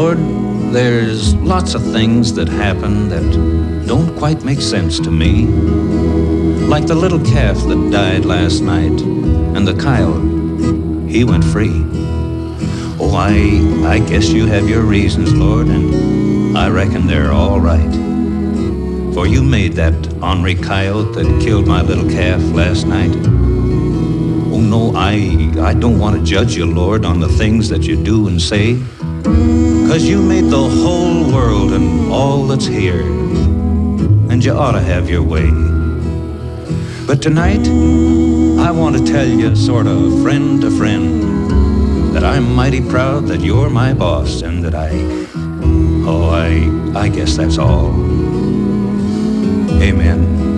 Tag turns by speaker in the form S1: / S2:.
S1: Lord, there's lots of things that happen that don't quite make sense to me. Like the little calf that died last night, and the coyote, he went free. Oh, I guess you have your reasons, Lord, and I reckon they're all right. For you made that ornery coyote that killed my little calf last night. Oh no, I don't want to judge you, Lord, on the things that you do and say, 'cause you made the whole world and all that's here, and you ought to have your way. But tonight, I want to tell you, sort of friend to friend, that I'm mighty proud that you're my boss, and that I guess that's all. Amen.